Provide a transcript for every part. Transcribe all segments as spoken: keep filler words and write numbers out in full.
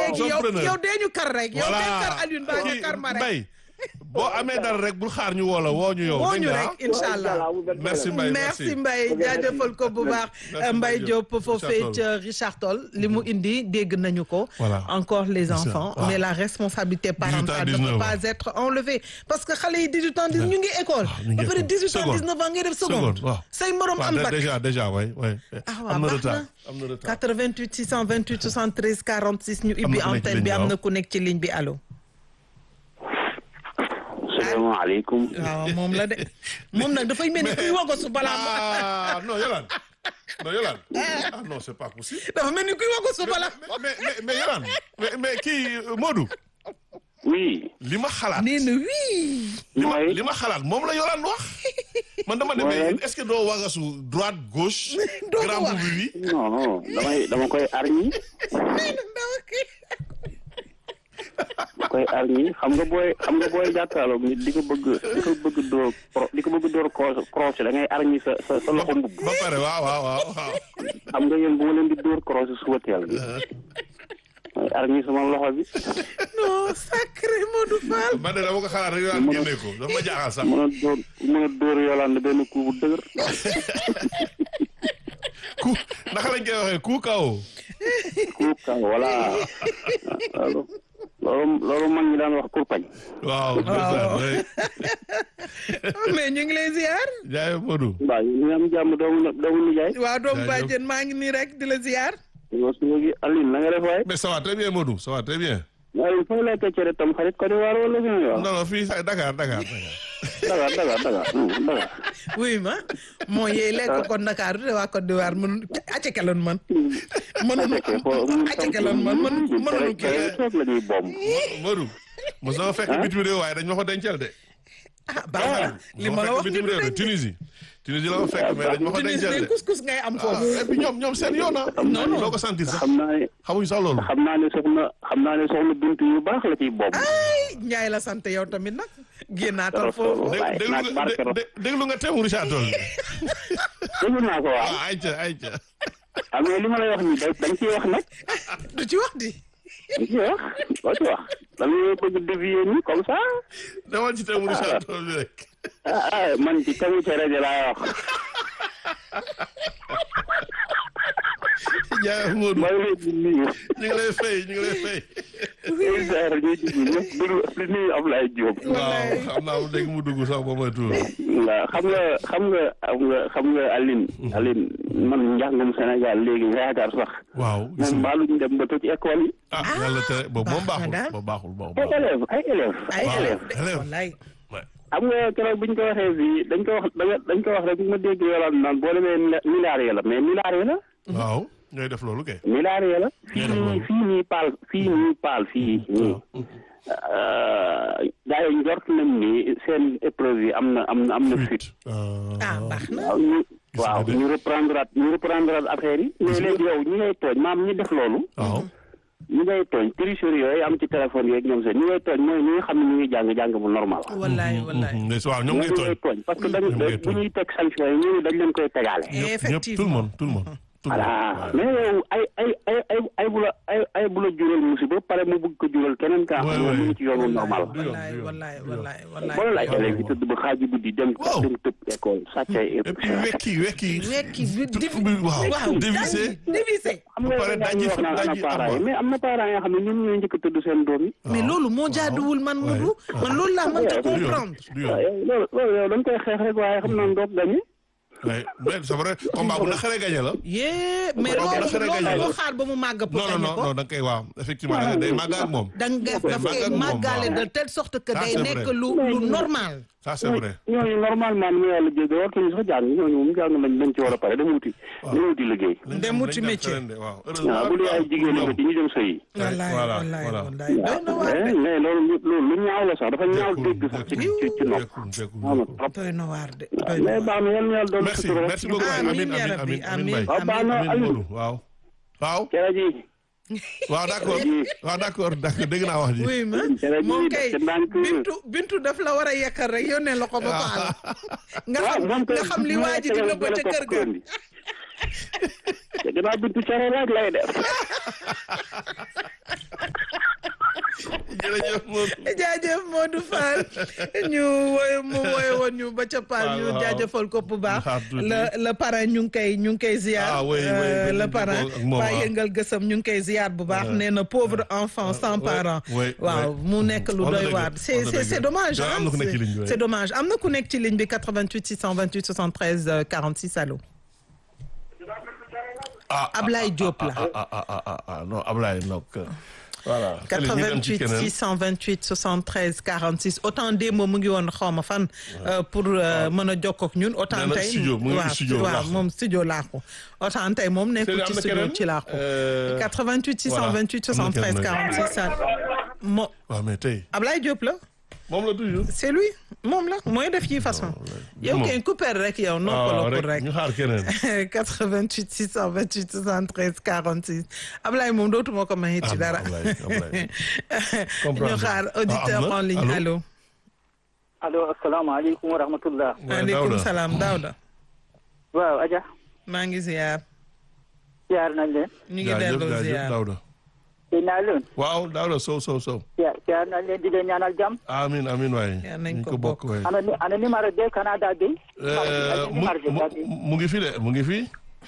léegi Son yow preneur. yow dee ñu kar rek. yow voilà dee kar Alioune baa nga kii kar ma rek. Mbaye boo amee dara rek bul xaar ñu woo la woo ñu yow. woo dégg ñu nga rek ah? incha allah. merci Mbaye merci Mbaye jaajëfal ko bu baax. Merci Mbaye Mbaye Diop Diop, foofee Richard ca Richard Toll li mu indi dégg nañu ko. Voilà. encore les ça, enfants waaw. mais la responsabilité parentale ne dix-huit ans, peut pas être enlevée parce que xale yi dix-huit ans ñu ngi école. ñu ngi ba pare école. dix-huit ans Seconde. dix-neuf ans ngay def Seconde, seconde. waaw. say morom waaw am dé- bac. déjà déjà waay waay. ah waaw am na baax retard na am na retard. quatre-vingt-huit six cent vingt-huit soixante-treize quarante-six ñu Am na ubbi ku nekk ci antenne ligne bi bi, am waaw. na ku nekk ci ligne bi allo. salaamaaleykum. waaw moom la de moom nag dafay mel ni kuy wagosu balaa ma. ah non Yolande non Yolande ah non c'est pas possible. dafa mel ni kuy wagosu balaa. mais mais mais Yolande mais mais kii Modou. oui. li ma xalaat nee na oui. li ma mooy li ma xalaat moom la Yolande wax. man dama Mooy demee lan? est-ce que doo wagasu droite gauche. Doo ko grand wax. boubou bi. non non damay dama koy arñi nee na ndaw kii. dama koy arñi xam nga booy xam nga booy jàkkaarloog nit di ko bëgg di ko bëgg dóor pro di ko bëgg dóor croche croche da ngay arñi sa sa sa loxo mbubb. ba pare waaw waaw waaw waaw. xam nga yéen bu ma leen di dóor croche suba teel bi. mooy arñi sama loxo bi. non sacré Modou Fall. man de dama ko xalaat rek Yolande génne ko dafa ma jaaxal sax. mën a dóor mën a dóor Yolande benn coup bu dëgër. ku naka lañ koy waxee ku kaw. coup kaw voilà. loolu loolu loolu mag ñi daan wax kurpañ. waaw ndeysaan oui. mais ñu ngi lay ziar. jaay Modou. waaw ñu ngi am jàmm doomu doomu nijaay. waaw doomu Jaajëf. bàjjen maa ngi nii rek di la ziar. yow su ma gi Aline na nga def waay. mais ça va très bien Modou ça va très bien. Aline foofu lay cere tam xarit Côte d'Ivoire wala Sénégal. non non fii Dakar Dakar Dakar. Dakar Dakar Dakar hmm, Dakar. wuy ma moo yee lekk ko Ndakaaru de waa Côte d'Ivoire mënu accekeloon man. mënuñu Fekkee foo accekeloon man man mënuñu kii. cere toog la ñuy bomb. Modou. mos na ma fekk bitim réew waaye dañ ma ko dencal de. ah baax na li ma la wax bitim réew de Tunisie. Tunisie la ma fekk mais dañ ma ko Tunis dencal de de. couscous ngay am ah foofu. et puis ñoom ñoom seen yoon ah. non non doo ko sentir sax xam naa ne xamuñ sax loolu. xam naa ne soxna xam naa ne soxna Bintu yu baax la ciy bomb. ay Njaay la sant yow tamit nag. génnaatal foofu. Dé- dé- déglu naag nga barke dé- dé- déglu nga teemu Richard Toll. déglu naa ko waaw. ah ayca ayca. ah mais li ma lay wax nii da da nga ciy wax nag. du ci wax di. da nga ciy wax doo ci wax. da nga bëgg dévier nii comme ça. demal ci teemu Richard Toll bi rek. ah ah man ci kawu cere ji laa wax. jaay Modou maa ngi leen di nuyu. ñu ngi lay fay ñu ngi lay fay. oui saa yële ñuy dugg ñëpp déglu di nuyu Ablaye Diop. waaw xam naa mu dégg mu dugg sax ba may tuur. waaw xam nga xam nga xam nga xam nga Aline. Aline man njàngum Sénégal léegi nga yaakaar sax. waaw gis moom nga baaluñ dem ba tëj école yi. ah yàlla tere boobu moom baax na baaxul daal. boobu baaxul boobu ay baaxul. élèves ay élèves ay ay élèves. élève. wallaay. Ouais. xam nga keroog bu ñu ko waxee fii dañ ko wax dañ ko wax rek ma dégg yolaan naan boo demee milliards la mais milliards la. waaw ñooy def loolu kay. milliards la. fii Ñooy def nii loolu. fii nii paal fii nii paal fii nii. gars yi njort nañ ni seen épreuve yi am na am na am na fuite. ah baax na. waaw ñu Gis waaw nga de. ñu reprendre ñu reprendre affaire yi. mais léegi yow ñi ngay tooñ maam ñi def loolu. waaw. ñi ngay tooñ tricherie yooyu am ci téléphone yeeg ñoom seen ñi ngay tooñ mooy ñi nga xam ne ñu ngi jàng jàng bu normal. wallaay wallaay. mais waaw ñoom ñoom ngay ñu ngay tooñ. tooñ parce que dañu ñoom ngay bu ñuy teg sanction yi ñu dañ leen koy tegaale. ñëpp ñëpp tout le effectivement. monde tout le monde. tout le voilà monde. mais yow ay ay ay ay ay bu la ay ay bu la jural musiba pare mu bëgg ko jural keneen kaa Ouais, xam ne ouais. mu ngi ci yoonu normal. du yoon, wallaay du yoon, wallaay du yoon. wallaay wallaay. boole ay élèves yi tëdd ba xaaju guddi dem Waaw. dem tëb école sàcc ay et puis wekki wekki. wekki bi tout- divi waaw waaw dévissé. dévissé. xam nga pare dañuy dajji wax naan ana dajji parents yi armoire. mais am na parents yoo xam ne ñoom ñooy njëkk a tëdd seen doom yi. mais loolu moo jaaduwul man Ouais. Modou man loolu laa mënta du yoon comprendre. du waaw yoon. yow loolu loolu yow dañ koy xeex rek waaye xam naa ndox gañe. Ouais, mais c'est vrai combat bu naqaree gagné la. yee mais Waaw, loolu dafa loolu ragal moo la. xaar ba mu màgg pour non non gagner non ko. non da nga koy waaw effectivement da nga day màgg ak moom. da nga daf màgg koy ak moom, màggaale waaw. de telle sorte que Ça, day c'est nekk vrai. lu lu normal. ça c'est vrai. ñooñu normalement ñu yàlla jéggi wartuñu sax jàng ñooñu moom jàng nañ dañ ci war a pare dem wuti. dem wuti liggéey. Dem wuti Dañ métier. dem waaw waaw bu dee ay jigéen ñi ñu dem sëyi. wallaay voilà, wallaay voilà. wallaay doy na waar mais de mais loolu loolu lu ñaaw la sax dafa ñaaw dégg sax ci ci ci nopp. Jekkul, jekkul, waaw jekkul. trop. doy na waar de doy na mais waar. baax na yal na yàlla doon merci sutura. merci beaucoup Amiin, Amin ya Amin Rabbi, Amin Amin amiin. Mbaye. waaw baax na Amin Aliou. Modou waaw. waaw cere ji. waaw d'accord waaw d'accord d'accord dégg naa wax ji. oui ma Cere ji moom def kay ci ndànk. bintu bintu daf la war a yekkal rek yónnee la ko ba paal nga waaw xam moom nga xam li waa ji di nëbb ca kër ga. te gannaaw bintu cere rek lay def. jërëjëf Modou. jaajëf Modou Fall ñu woy mu woy woon ñu ba ca Paal ñu waaw. jaajëfal ko bu baax Xaar tuuti. le le parrain ñu ngi koy ñu ngi koy ziar Ah, oui, oui, Euh, oui, le ñu parrain ngi ko ak moom, Baye waaw. Yëngal Gësam ñu ngi koy ziar bu baax nee na pauvre enfant sans oui, parents oui, waaw oui. mu nekk lu On a doy dëgg, waar on c'est a c'est dëgg. c'est dommage Yaa am na ku nekk ci ligne bi, oui. c'est dommage am na ku nekk ci ligne bi quatre-vingt-huit six cent vingt-huit soixante-treize quarante-six allo ah Ablaye Diop la ah ah ah ah ah non Ablaye donc voilà. quatre-vingt-huit six cent vingt-huit soixante-treize quarante-six autant démb mu ngi woon xaw ma fan euh, pour euh, mën a jokkoo ak ñun autant Nee na tey studio, mu ngi waaw studio waaw laaxu. moom studio laaxu autant tey moom nekkul Sénégal ci am na studio keneen? ci laaxu Euh, quatre-vingt-huit six cent vingt-huit voilà, am na soixante-treize keneen. quarante-six ça mo waaw mais tey Ablaye Diop la moom la toujours. c'est lui moom la mooy def yi façon yow moom. kay couper rek yow waaw noppaloo rek rek ñu xaar keneen. quatre-vingt-huit six cent vingt-huit soixante-treize quarante-six Ablaye moom dootuma ko may ci Ah, dara non, Ablaye, Ablaye. ñu Comprendre. xaar Ah, auditeur am na? en ligne Allô? allo allo asalaamaaleykum wa rahmatullah. Ouais, maaleykum Daouda. salaam Daouda waaw Adja. maa ngi ziar ziar nañ leen. ñu ngi jaajëf delloo jaajëf ziar Daouda. tey naa leen. waaw Daouda sow sow sow. ziar ziar nañ leen di leen ñaanal jàmm. amin amin waaye. Yal nañ ñu ko ko bokk bokk. waaye. ana ni ana numéro deux Canada bi. Euh, mu numéro mu deux. mu ngi fi de mu ngi fi.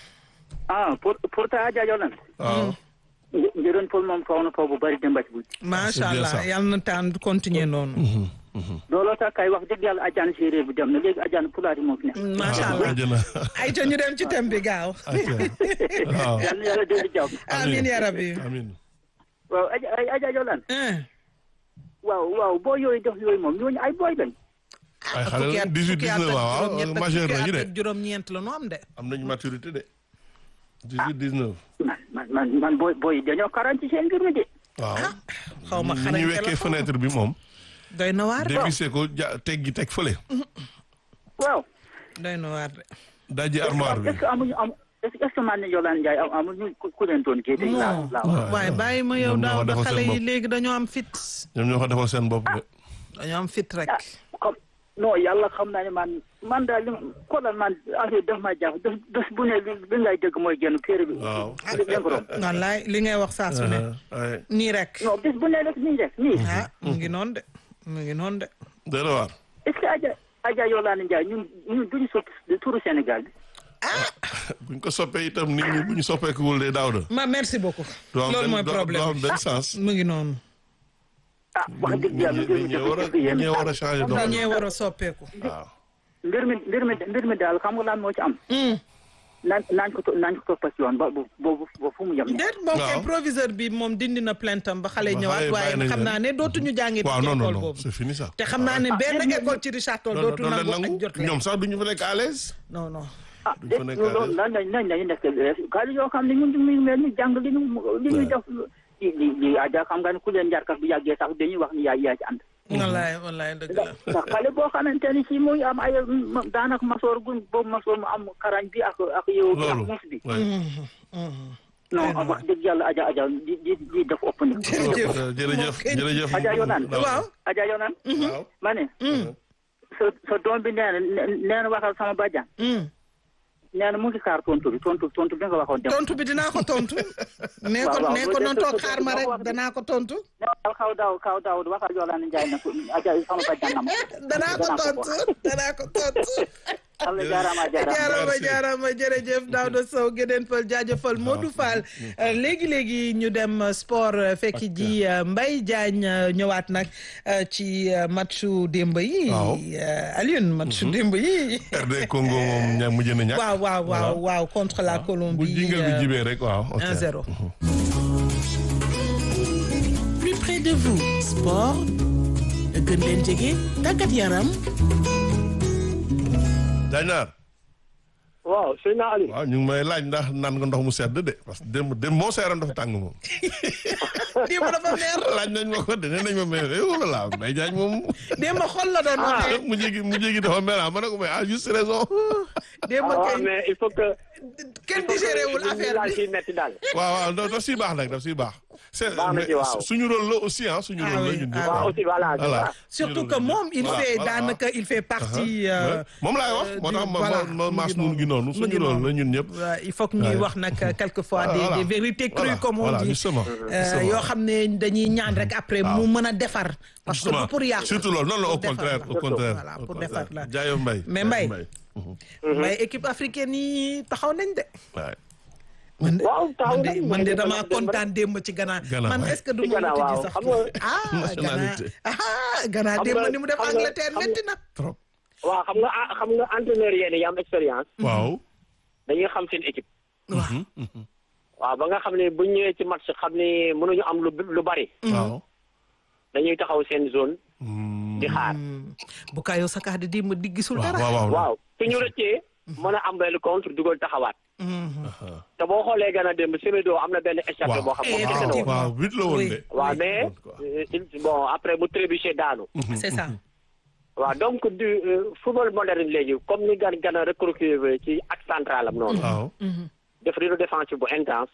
ah pour pour ta Adja Yolan. waaw. njëriñ pour moom kaw na kaw bu bari démb bu. macha c'est bien allah ça. yal na taan continuer noonu looloo tax kay wax dëgg yàlla Adjaan séeréer bi dem na léegi Adjaan pulaar yi moo fi nekk. macha allah jëna. ay ca ñu dem ci thème bi gaaw waaw. yal na yàlla dolli jàmm. amin ya rabbi amin. waaw Adja ay Adja Yolan. hein waaw waaw boo yooyu def yooyu moom ñooñu ay booy lañ. ay xale fukki la at dix-huit fukki at dix-neuf ak waaw juróom-ñett ak majeur fukki lañu at de. ak juróom-ñeent la nu am de am nañu maturité de. dix-huit dix-neuf. man man man man booy booy dañoo karan ci seen mbir mi de. waaw. xaw ma ni xarañ ñu te la wekkee xaw ma. fenêtre bi moom. doy na waar de dévissé ko ja teggi teg fële. waaw. doy na waar de dajji armoire bi. est-ce que amuñu am est-ce que man ne Yolande Ndiaye am amuñu ku ku leen doon géej. non waaye bàyyi ma yow ñoom ñoo daaw da defal xale seen yi bopp. léegi dañoo am fit ñoom ñoo ko defal seen bopp de. dañoo am fit rek ah comme non yàlla xam naa ne man man daal li ko lan man affaire daf ma jaax bés bés bu ne li li ngay dégg mooy génn kër bi. waaw. li ngeen ko doon. wallaay li ngay wax saa su ne ay nii rek non bés bu ne rek nii rek nii. ah mu ngi noonu de mu ngi noonu de doy na waar. est-ce que Adja Adja Yolande Ndiaye ñun ñun duñu soppi turu Sénégal bi. buñ ko soppee itam nit ñi bu ñu soppeekuwul de daaw da. ma merci beaucoup du am loolu mooy benn du problème am benn sens. mu ngi noonu ah wax dëgg yàlla nit ñi war a nit ñi war a changer doxalin. dañee war a soppeeku waaw. mbir mi mbir mi mbir mi daal xam nga lan moo ci am. naan naan ko to- naan ko toppat yoon ba bu boobu ba fu mu yem. déet moom waaw. kay proviseur bi moom dindi na plainte am ba xale yi Ba ñëwaat xale yi waaye bàyyi nañ xam leen. naa ne dootuñu jàngi waaw ci non non école non boobu c'est fini ça. te xam naa ne benn mais- école ci Richard Toll doon dootu doon leen nangu nangu ak jot leen ñoom sax duñu fa nekk à l'aise. non non ah duñ dé fa nekk loolu lan lañ lan lañu nekk xale yoo xam ne ñun ñu mel ni jàng li ñu li ñu def li li li Adja xam nga ne ku leen njarkat bu yàggee sax dañuy wax ni yaay yaa ci ànd. wallaay wallaay dëgg la ndax xale boo xamante ni si muy am ay daanaka masoor gu boobu masoor mu am karañ bi ak ak yow bi ak loolu. mus bi. ouais. non wax dëgg yàlla Adja Adja di di di def ëpp ni. jërëjëf jërëjëf jërëjëf. Adja Yolande. waaw Adja Yolande. waaw. ma ne. sa sa doom bi nee na nee na waxal sama bàjjan. nee na mu ngi xaar tontu bi tontu tontu bi nga waxoon dem. tontu bi dinaa ko tontu nee ko waaw, waaw, nee ko loolu noonu de- toog de- xaar ma de- rek wax- danaa ko tontu nee na kaw daaw kaw daaw waxal Yolande Ndiaye na ko Adja sama bàjjan na ma. danaa ko tontu danaa ko tontu Allah jaaraama jaaraama. jaarama Merci. jaarama jërëjëf Daouda Sow Gédéen Pël jaajëfal Modou Fall léegi léegi ñu dem sport euh, fekki ji euh, Mbaye Diagne euh, ñëwaat nag euh, ci euh, matchu démb yi Waaw. euh, Alioune matchu démb yi R D Congo moom ña mujj na ñàkk. waaw waaw waaw waaw contre la bu Colombie jingal bi euh, jibee rek waaw. ok. un zéro plus près de vous sport gën leen jege tàggat yaram Dañaar. waaw sëñ na Ali. waaw ñu ngi may laaj ndax naan nga ndox mu sedd de parce que démb démb moo seeram dafa tàng moom. démb dafa neex laaj nañ ma ko de nee nañ ma mais eh wala laa Mbaye Diagne moom. démb xol la doon waxee mu jégi mu jégi dafa mel ah ma ne ko mais ah juste raison. démb waaw kay mais il faut que kenn digéré wul affaire daal bi. ciy metti daal. waaw waaw daf daf siy baax nag daf siy baax. c'est Baax na ci, waaw. suñu rôle la aussi ah suñu Ah rôle la oui, ñun ah ñëpp. waaw aussi voilà. voilà surtout que moom il Voilà, fait voilà. daanaka il fait partie. euh, moom laay wax moo tax ma voilà, ma mu maas ngi nu ngi noonu mu suñu ngi rôle la noonu. ñun ñëpp. Ouais, il faut que ñuy Ouais. wax nag quelquefois Voilà, des voilà. des vérités crues Voilà, comme on voilà, dit. justement, Euh, justement. yoo xam ne dañuy ñaan rek après mu mën a defar. parce que Justement, du pour yàq. surtout loolu non non au Pour defar contraire la. au contraire. Voilà, au pour contraire. defar la. Jaayo Mbaye. Mais Jaayo Mbaye. mais équipe africaine yi taxaw nañ de. Ouais. man de waaw taxaw man de nañ, man de mais damaa dafa dem kontaan démb ci Ghana. Ghana, man ouais. est-ce que du Ci ma Ghana, wuti ji waaw. sax. Xam nga- ah Ghana Nationalité. ah Ghana Xam démb nga- ni mu def xam nga- Angleterre xam nga- métti na. Trop. waaw xam nga ah, xam nga entraîneur yéen yi am expérience. waaw. dañuy xam seen équipe. waaw waaw ba nga xam ne bu ñu ñëwee ci match xam ne mënuñu am lu lu bari. waaw. dañuy taxaw seen zone. Hmm. di xaar. Bukayo Saka di démb di gisul waaw dara. waaw waaw. waaw su ñu rëccee. mën a am benn contre dugal taxawaat. Aha. te boo xoolee Ghana démb Semedo am na benn échappé boo xam Eh, moom kese la woon. effectivement. waaw huit la woon Oui. de. waaw Oui. mais euh, il- bon après mu trébuché daanu. c'est ça. waaw donc du euh, football moderne léegi comme ni Ghana Ghana recruté ci axe central am noonu. waaw. def rideau défensif bu intense.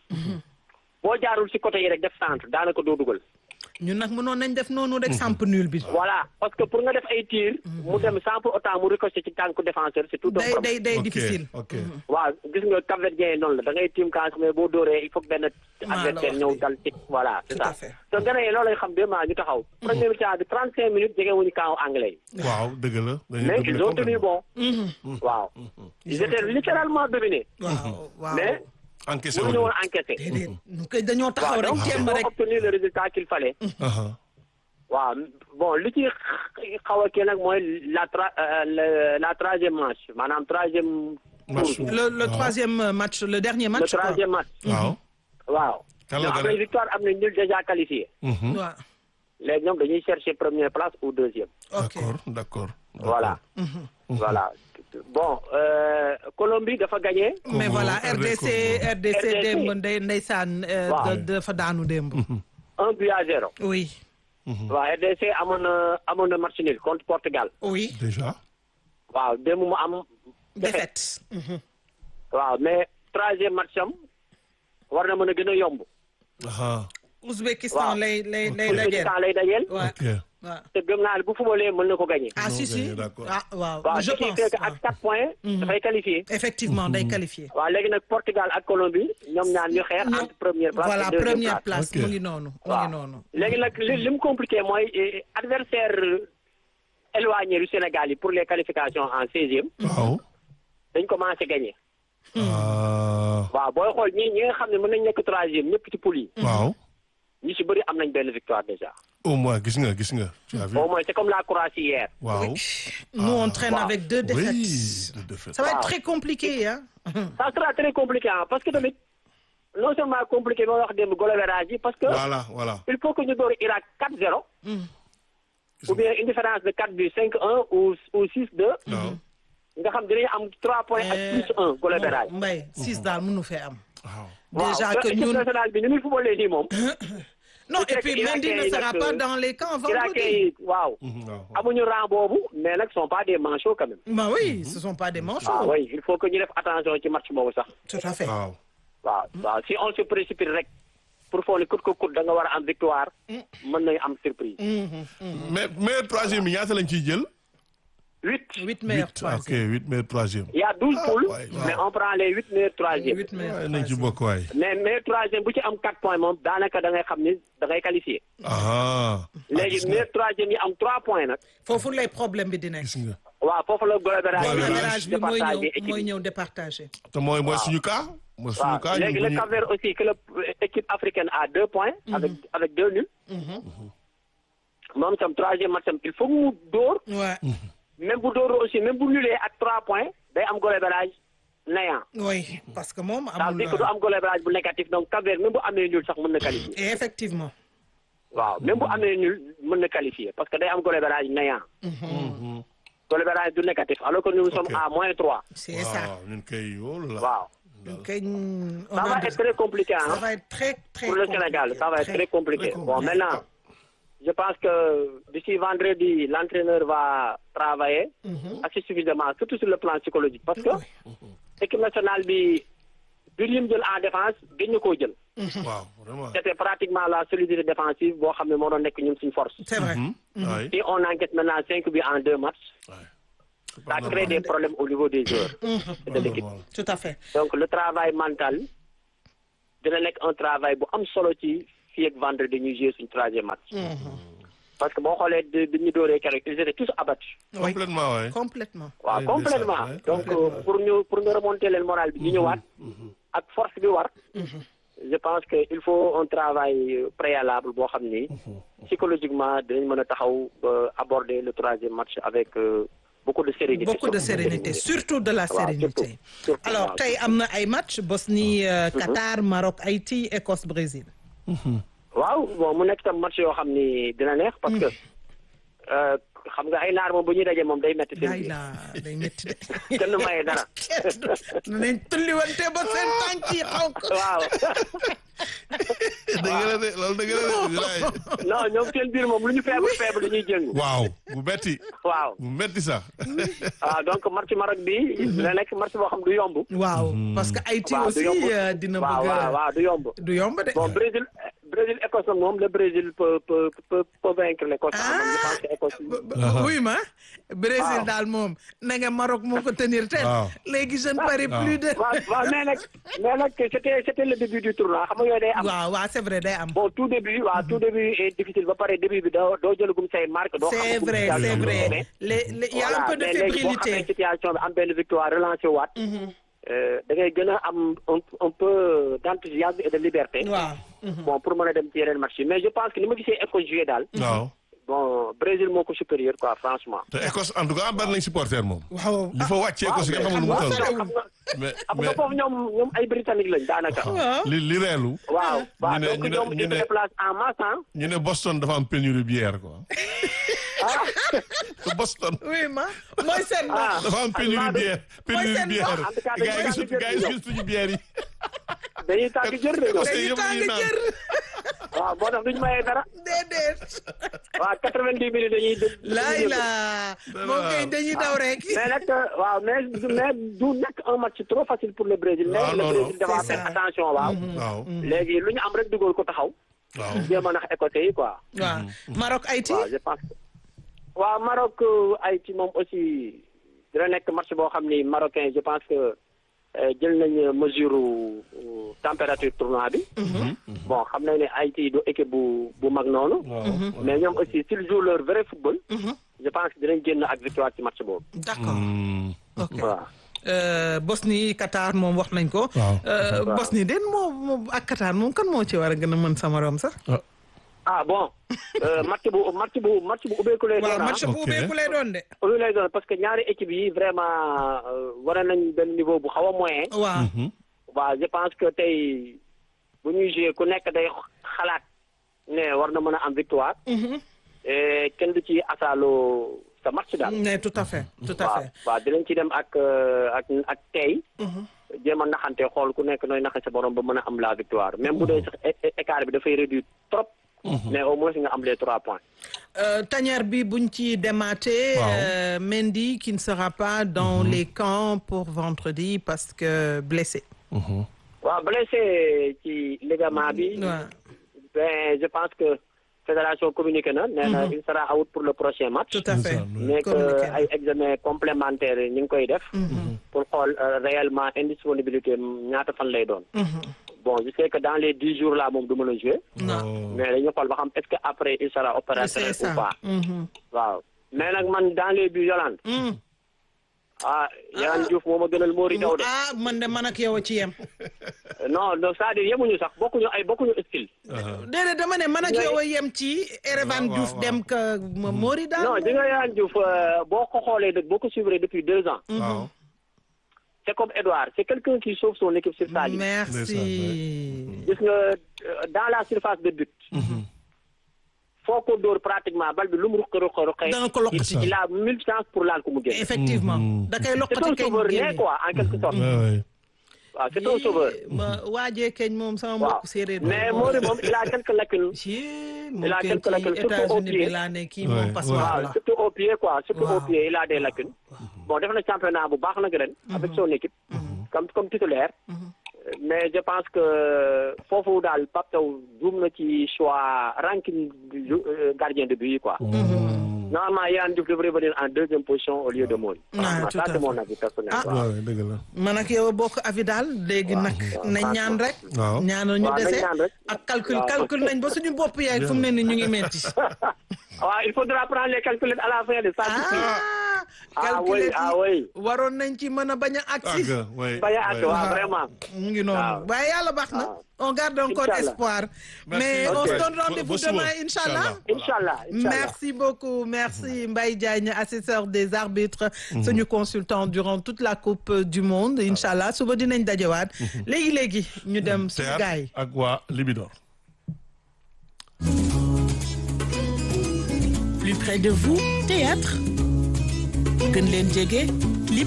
boo jaarul ci côté yi rek def centre daanaka doo dugal. ñun nag mënoon nañ def noonu rek samp nul bi. voilà parce que pour nga def ay tir. mu dem sans pour autant mu ricoché ci tànku défenseur c'est tout un day problème. day day ok difficile. ok. waaw gis nga Cap-Verdien noonu la da ngay tiim kaas mais boo dóoree il faut que benn adversaire ñëw dal ci voilà c'est Tout ça. à fait. te Ghana yi loolu lay xam vraiment ñu taxaw. premier mi-temps bi trente-cinq minutes jege wuñu camp anglais yi. waaw dëgg la. dañuy mais dominer ils ont tenu complètement. bon. waaw. ils étaient littéralement dominés. waaw waaw. mais encaissé mënuñu woon. woon encaissé. déedéet ñu koy dañoo taxaw waaw rek donc jéem ils ont rek. obtenu le résultat qu'il fallait. Aha. waaw bon li ci xaw a kii nag mooy la tra euh, le- la troisième match maanaam troisième Match. tour. le le waaw. troisième match le dernier le match. quoi. troisième match. waaw. waaw. Kan la ñoom am Ghana? nañ victoire am nañ nul déjà qualifié. Mhm. waaw. léegi ñoom dañuy chercher première place ou deuxième. ok d'accord d'accord. voilà. voilà bon euh, Colombie dafa gagné. mais Congo, voilà R D R D C Congo. R D C R D C. démb ndey ndeysaan. euh, Waaw. da- dafa daanu démb. un but à zéro. oui waaw R D C amoon na amoon na match nul contre Portugal. oui déjà. waaw démb mu am. défaite. waaw mais troisième match am war na mën a gën a yomb. Aha. Ouzbékistan Waaw. lay lay lay pour dajeel. temps lay dajeel. waaw ok. waaw. te gëm naa ne bu fubalee mën na ko gagné. ah si si gagné, d'accord. ah waaw waaw je ce qui pense fait que waaw. ak quatre points. dafay qualifié. effectivement day qualifié. waaw léegi nag Portugal ak Colombie ñoom ñaar ñu xeex ñoom- entre première place voilà et deuxième première place. place Ok. mu ngi noonu mu ngi waaw noonu. léegi nag li li mu compliqué mooy eh, adversaire éloigné du Sénégal yi pour les qualifications en seizième waaw. dañ commencé gagné. ah. waaw booy xool ñi ñi nga xam ne mën nañ nekk troisième ñëpp ci poule yi. waaw. ñu si bëri am nañ benn victoire déjà. au moins gis nga gis nga. tu as vu. au moins c'est comme la Croatie hier. waaw. nous on traîne waaw. avec deux défaites. oui. de défaite. ça va être Waaw. très compliqué hein. ça sera très compliqué hein, parce que tamit non seulement compliqué ba wax démb goal average yi parce que voilà voilà. il faut que ñu door Irak quatre zéro ou bien une différence de quatre buts cinq un ou ou six deux waaw. nga xam dinañu am trois points ak plus un goal average. Mbaye six daal mënu fee am. waaw. déjà waaw que équipe ñun nationale bi ni muy footballee nii moom. non et Irak- puis Irak Mendy ne yi sera nag, pas euh, dans les camps Irakais vendredi. yi waaw. Mhm, waaw. amuñu rang boobu mais nag sont pas des manchots quand même. bah oui ce sont pas des manchots. ah oui il faut que ñu def attention ci match boobu sax. tout à fait. waaw. waaw waaw si on se précipite rek pour foog ne kut ko kut da nga war a am victoire mën nañu am surprise. mais mais troisième bi ñaata lañ ciy jël. huit. huit meilleurs huit ok troisième. huit mais troisième. Il y a douze poules ouais, ouais. mais on prend les huit meilleurs troisième. huit meilleurs waaye nañ ci troisième. bokk waay. mais meilleur troisième bu ci am quatre points moom daanaka da ngay xam ni da ngay qualifié. ah. léegi meilleur troisième yi am trois points nag. foofu lay problème bi di nekk. gis nga. waaw foofu la goal average Goal average average bi mooy départage ñëw équipe mooy yi. ñëw départagé. te mooy mooy suñu cas. mooy suñu waaw cas léegi ñun le bu ñu- Cap-Vert aussi que la équipe africaine a deux points. avec avec deux nuls. moom tam troisième match am il faut mu dóor. ouais même bu dóoroo aussi même bu nulee ak trois points day am goal average néant. oui parce que moom ça veut amul. dire que du am goal average bu négatif donc Cap-Vert même bu amee nul sax mën na qualifier. et effectivement. waaw même bu amee nul mën na qualifier parce que day am goal average néant. goal average du négatif alors que nous sommes Ok. à moins trois. c'est ça. waaw ñun kay oh là là. waaw donc on ça va a être très compliqué ça hein. va être très très pour le compliqué. Sénégal ça va être très compliqué. très Bon maintenant je pense que d'ici vendredi l'entraîneur va travailler assez suffisamment surtout sur le plan psychologique parce que équipe nationale bi bi ñu jël en défense gën ñu koo jël. waaw vraiment. c'était pratiquement la solidité défensive boo xam ne moo doon nekk ñun suñu force. c'est vrai. oui. Si on enquête maintenant cinq buts en deux matchs, C'est ça pas crée des normal. problèmes au niveau des joueurs et de Pas l'équipe. normal. tout à fait. Donc le travail mental dina nekk un travail bu am solo ci fii ak vendredi ñuy jouer suñu troisième match. Parce que boo xoolee bi bi ñu dooree keroog ils étaient tous abattus. Oui. Complètement waay. Complètement. waaw Oui, complètement ndeysaan, oui, donc euh, pour ñu pour nga remonter leen moral bi ñu ñëwaat ak force bi war. Je pense que il faut un travail préalable boo xam ni psychologiquement dinañ mën a taxaw ba aborder le troisième match avec euh, beaucoup de sérénité. Beaucoup de sérénité, surtout de la Waaw, sérénité. surtout, surtout, Alors waaw. tey am na ay match Bosnie euh, Qatar Maroc Haïti Écosse Brésil. waaw bon mu nekk tam match yoo xam ni dina neex parce que euh, xam nga ay naar moom bu ñuy daje moom day metti seen Daay biir la day métti de. kenn maye dara. nañ tulliwante ba seen tànk yi xaw ko. waaw dëgg la de loolu dëgg la de bilaay. non ñoom seen biir moom lu ñu faible faible dañuy jëng. waaw bu metti waaw bu metti sax. waaw donc match Maroc bi dina nekk match boo xam du yomb. waaw parce que Haïti waaw du aussi yomb euh, dina waaw bëgg waaw a waaw du yomb. du yomb de. Bon, Brésil, Brésil, Écosse, moom le Brésil peut, peut, peut, peut vaincre l'Écosse. Ah, Je pense que Écosse. b- b- oui ma Brésil Waaw. daal moom na nga Maroc moo ko tenir tête. Waaw. léegi je ne parie plus de. waaw waaw mais nag mais nag c'était c'était le début du tournoi xam nga yooyu day am. waaw waaw c'est vrai day am. Bon tout début waaw tout début est difficile ba pare début bi doo doo jëlagum say marque doo xam c'est fu vrai situation c'est bi vrai demee. les les il y a Voilà, un peu de mais léegi boo xamee fébrilité. situation bi am benn victoire relancé waat. euh, da ngay gën a am un un peu d'enthousiasme et de liberté. waaw. Bon pour mën a dem ci yeneen match yi mais je pense que ni ma gisee Écosse jouer daal. waaw. Bon Brésil moo ko supérieur quoi franchement. te Écosse en tout cas bari nañ supporter moom. waaw. li fa wàcc Écosse nga xamul nu mu waaw toll. xam nga mais xam nga mais foofu ñoom ñoom ay britannique lañ daanaka. waaw. li li reelu. waaw waaw ñu ne- donc ñu ne- ñoom ñu ils se ne- déplacent en masse ah. ñu ne Boston dafa am pénurie bière quoi. te Boston oui ma mooy seen Ah. ndox. dafa am pénurie Almado. bière. pénurie seen bière. en tout cas dañu gars yi ko gis daan gars yi jël gis suñu bière yi. dañuy tàgg jër de ñoom. Parce que dañuy yëpp tàng ñuy naan. jër. waaw moo tax duñu mayee dara. déedéet. waaw quatre-vingt-dix minutes dañuy dé. laay la moom kay dañuy daw rek. mais nag waaw mais mais du nekk un match trop facile pour le Brésil. mais Ah, le non, Brésil non. dafa C'est faire ça. attention waaw. waaw léegi lu ñu am rek dugal ko taxaw. waaw. jéem a nax Écossais yi quoi. waaw Maroc Haïti. waaw je pense que waaw Maroc Haïti moom aussi dina nekk match boo xam ni marocain je pense que euh, jël nañ mesure euh, température tournoi bi. bon xam nañ ne Haïti du équipe bu bu mag noonu. waaw. mais ñoom aussi s'ils jouent leur vrai football. je pense que dinañ génn ak victoire ci match boobu. d'accord. Hmm. ok. waaw. Euh, Bosnie Qatar moom wax nañ ko. Waaw. Euh, Waaw. Bosnie den moo moo ak Qatar moom kan moo ci war a gën a mën sama rom sax. ah bon euh, match bu match bu match bu ubbeeku lay waaw doon match bu ok. ubbeeku lay doon de. ubbeeku lay doon parce que ñaari équipe yi vraiment euh, wane nañ benn niveau bu xaw a moyen. waaw. waaw je pense que tey bu ñuy jouer ku nekk day xalaat ne war na mën a am victoire. et kenn du ci asaaloo sa match daal. mais tout à fait tout à waaw fait. waaw dinañ ci dem ak euh, ak ak tey. jéem a naxante xool ku nekk nooy naxe sa borom ba mën a am la victoire même bu dee sax é- é- écart bi dafay réduire trop. mais au moins nga am les trois points. Euh, Tanière bi buñ ci demaatee. Waaw. euh, Mendy qui ne sera pas dans les camps pour vendredi parce que blessé. waaw blessé ci ligament bi. waaw. ben je pense que fédération communiqué na. nee na il sera out pour le prochain match. tout à fait. mais que communiqué na. ay examen complémentaire ñu ngi koy def. pour xool euh, réellement indisponibilité am ñaata fan lay doon. bon je sais que dans les dix jours là moom du mën a jouer. non. mais dañu xool ba xam est-ce que après il sera opérationnel c'est ça. ou pas. Mhm. waaw mais nag man dans les buts Yolande. Mm. ah Yolande Diouf moo ma gënal Mori Daw de. ah man de man ak yow a ci yem. non non c'est-à-dire yemuñu sax bokkuñu ay bokkuñu style. déedéet dama ne man ak yow a yem ci Erevan waaw, Diouf waaw. dem ka Mori daal. non di nga Yolande Diouf euh, boo ko xoolee dëgg boo ko suivre depuis deux ans. waaw. c'est comme Edouard c'est quelqu'un qui sauve son équipe sur sa ligne. merci. gis nga euh, dans la surface de but. foo ko dóor pratiquement bal bi lu mu ruq ruq ruqee. danga ko loqati. il a mille chances pour laal ko mu génn. effectivement. da koy c'est loqati un keñ sauveur né génne. quoi en quelque sorte. Ouais, ouais. waaw c'est un sauveur. ma waajee keñ moom sama waaw mbokk séeréer. mais Mori moom il a quelques lacunes. ci Il a moom quelques lacunes, ci surtout au États-Unis pied. bi laa ne kii Ouais, moom ouais. passoire waaw la. surtout au pied quoi surtout Waaw. au pied il a des lacunes. bon def na championnat bu baax nag ren. avec son équipe. comme comme titulaire. mais je pense que foofu daal Pape Thiaw juum na ci choix ranking gardien de but quoi. Normalement Yehane Diouf devrait venir en deuxième position au lieu de Mody. Ah, tout ça à c'est fait. mon avis personnel. Ah. quoi. waaw dëgg la. man ak yow a bokk avis daal léegi nag nañ ñaan rek. waaw ñaanal ñu waaw nañ dese ñaan rek. ak calcul waaw. calcul nañ ba suñu bopp yaay fu mu ne nii ñu ngi metti. waaw il faudra prendre les calculettes à la fin de ça. ah ah oui calculette ah yi oui. waroon nañ ci mën a bañ a agsi. àgg oui. bañ a àgg waaw waaw. vraiment. mu ngi noonu waaw. waaye yàlla baax na. waaw. on garde encore Inch'Allah. espoir. Merci. mais Ok. on se donne Ba- rendez-vous ba suba. demain Inch'Allah. Inch'Allah. Inch'Allah. Merci beaucoup. Merci Mbaye Diagne, assesseur des arbitres, suñu consultant durant toute la Coupe du Monde. Inch'Allah suba dinañ dajewaat. léegi léegi ñu dem suñu Théâtre gaay. ak waa Libidor. Plus près de vous, théâtre. Gën leen jege, clip.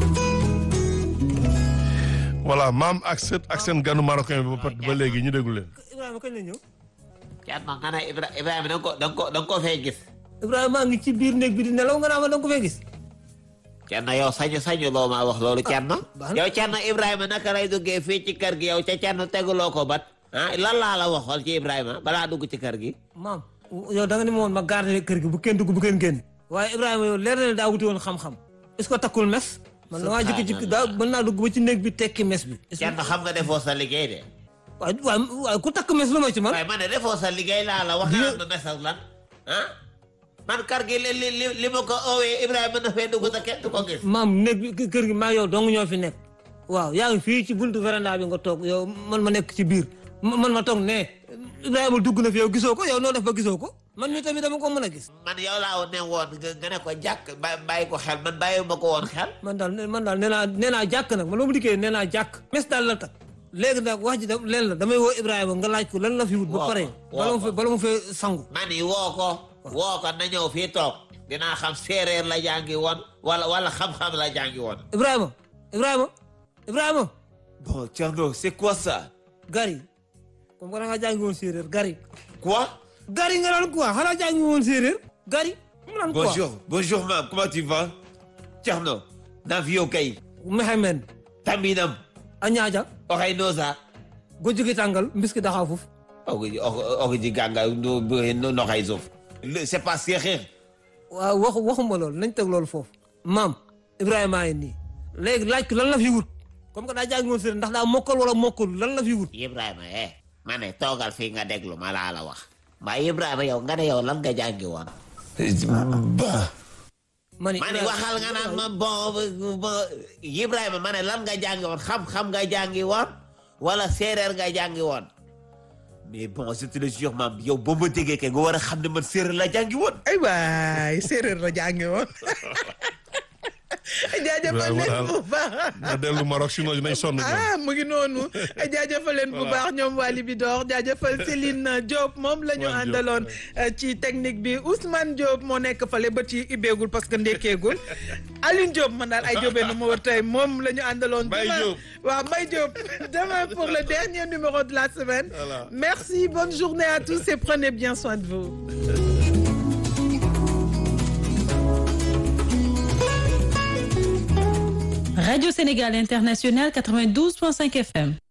voilà maam ak sët ak seen ganu marocain bi ba pat ba léegi ñu déglu leen. Ibrahima kañ la ñëw. Thierno nga ne Ibra Ibrahima da nga ko da nga ko da nga ko fay gis. Ibrahima maa ngi ci biir néeg bi di nelaw nga naa ma da nga ko fay gis. Thierno yow sañu sañu loo maa wax loolu Thierno. baax na. yow Thierno Ibrahima naka lay duggee fii ci kër gi yow ca Thierno teguloo ko bat. ah lan laa la waxoon ci Ibrahima balaa dugg ci kër gi. maam yow da nga ni ma woon ma garder kër gi bu kenn dugg bu kenn génn. waaye Ibrahima yow leer na ne daa wuti woon xam-xam. est-ce que takkul mes. man damaa jikki-jikki daa mën naa dugg ba ci néeg bi tekki mes bi. est-ce que Thierno xam nga defoo sa liggéey de. waaye waaye waaye ku takk mes lu ma ci man. waaye man de defoo sa liggéey laa la wax nga am na message lan ah. man kër gi li li li li ma ko oowee Ibrahima na fee dugg te kenn du ko gis. maam néeg bi kër gi maa yow dong ñoo fi nekk. waaw yaa ngi fii ci buntu véranda bi nga toog yow man ma nekk ci biir man ma toog ne Ibrahima dugg na fi yow gisoo ko yow noo def ba gisoo ko man mi tamit dama ko mën a gis. man yow laa ne woon nga nga ne ko jàkk ba bàyyi ko xel man bàyyi ma ko woon xel. man daal man daal nee naa nee naa jàkk nag man ba mu dikkee nee naa jàkk mes daal la tak léegi nag wax ji da leen la damay woo Ibrahima nga laaj ko lan la fi wut. ba Woo ko, pare woo bala mu ko. fe bala mu fee sangu. man yi woo ko woo ko na ñëw fii toog dinaa xam séeréer la jàngi woon wala wala xam-xam la jàngi woon. Ibrahima Ibrahima Ibrahima bon Thierno c'est quoi ça. gari comme que da nga jàngi woon séeréer gari quoi. gari nga naan quoi xanaa jàngi woon séeréer gari mu naan quoi bonjour bonjour mam comment tu vas. Thierno. Navio kay. Mehemen Tambinam. a ñaaja oxey nosa. go jigi tàngal mbiski daxaa fuf ogi ogi ji ganga no no xay sof. c'est pas séeréer. waaw waxu waxuma loolu nañ teg loolu foofu maam Ibrahima yi nii léegi laaj ko lan la fi wut comme que daa jàngi woon séeréer ndax daa mokkal wala mokkul lan la fi wut Ibrahima eh. ma ne toogal fii nga déglu ma laa la wax. waaye Ibrahima yow nga ne yow lan nga jàngi woon. ba. ma ni ma ne waxal nga naan ma bon bon Ibrahima ma ne lan nga jàngi woon xam-xam nga jàngi woon wala séeréer nga jàngi woon. mais bon je te le jure maam yow boo ma déggee kay nga war a xam ne man séeréer la jàngi woon. ay waay séeréer la jàngi woon. jaajëfal leen bu baax. na dellu Maroc sinon dinañ sonn ñoom. ah mu ngi noonu jaajëfal leen bu baax ñoom waa Libidor jaajëfal Céline Diop moom la ñu Ousmane Diop, àndaloon ci technique bi Ousmane Diop moo nekk fale bët yi ibbeegul parce que ndekkeegul Aline Diop man daal ay Diopé nu ma war tey moom la ñu àndaloon. Mbaye demain Diop. waaw Mbaye Diop demain pour le dernier numéro de la semaine. Voilà. Merci, bonne journée à tous et prenez bien soin de vous. Radio Sénégal International quatre-vingt-douze point cinq F M.